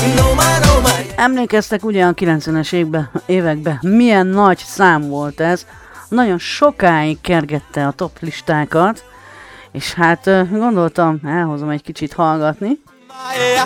Emlékeztek ugye a 90-es években milyen nagy szám volt ez, nagyon sokáig kergette a top listákat, és hát gondoltam, elhozom egy kicsit hallgatni.